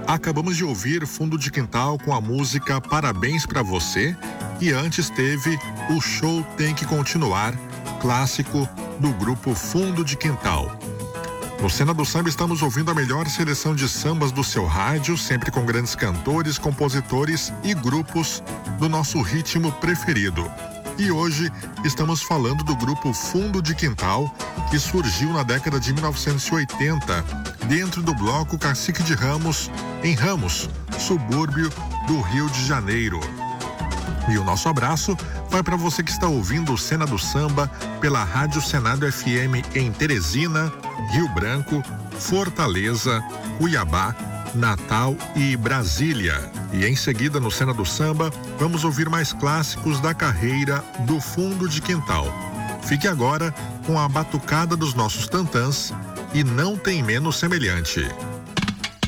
Acabamos de ouvir Fundo de Quintal com a música Parabéns Pra Você e antes teve O Show Tem Que Continuar, clássico do grupo Fundo de Quintal. No Cena do Samba estamos ouvindo a melhor seleção de sambas do seu rádio, sempre com grandes cantores, compositores e grupos do nosso ritmo preferido. E hoje estamos falando do grupo Fundo de Quintal, que surgiu na década de 1980, dentro do bloco Cacique de Ramos, em Ramos, subúrbio do Rio de Janeiro. E o nosso abraço vai para você que está ouvindo o Cena do Samba pela Rádio Senado FM em Teresina, Rio Branco, Fortaleza, Cuiabá, Natal e Brasília. E em seguida, no Cena do Samba, vamos ouvir mais clássicos da carreira do Fundo de Quintal. Fique agora com a batucada dos nossos tantãs e Não Tem Menos Semelhante.